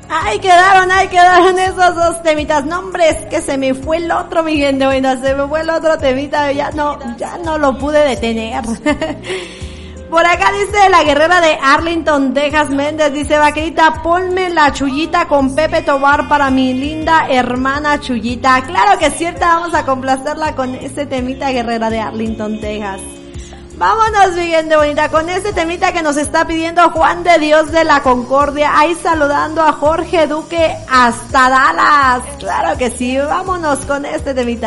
Ahí quedaron esos dos temitas. No, hombre, es que se me fue el otro, mi gente buena, se me fue el otro temita, ya no lo pude detener. Por acá dice la guerrera de Arlington, Texas, Méndez, dice, vaquerita, ponme la Chullita con Pepe Tobar para mi linda hermana Chullita. Claro que es cierta, vamos a complacerla con este temita, guerrera de Arlington, Texas. Vámonos, mi gente bonita, con este temita que nos está pidiendo Juan de Dios de la Concordia, ahí saludando a Jorge Duque hasta Dallas. Claro que sí, vámonos con este temita.